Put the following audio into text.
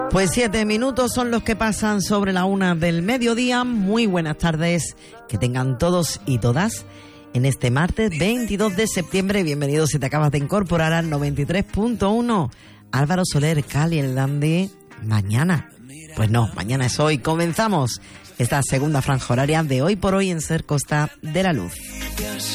Pues 7 minutos son los que pasan sobre la 1 del mediodía. Muy buenas tardes, que tengan todos y todas en este martes 22 de septiembre. Bienvenidos si te acabas de incorporar al 93.1. Álvaro Soler, Cali, el Dandy. Mañana, pues no, mañana es hoy. Comenzamos esta segunda franja horaria de Hoy por Hoy en Ser Costa de la Luz.